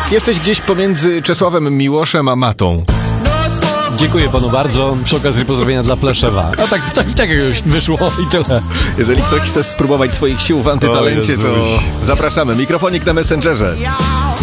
Jesteś gdzieś pomiędzy Czesławem Miłoszem a Matą. Dziękuję panu bardzo. Przy okazji pozdrowienia dla Pleszewa. A tak jakoś wyszło i tyle. Jeżeli ktoś chce spróbować swoich sił w antytalencie, to zapraszamy. Mikrofonik na Messengerze.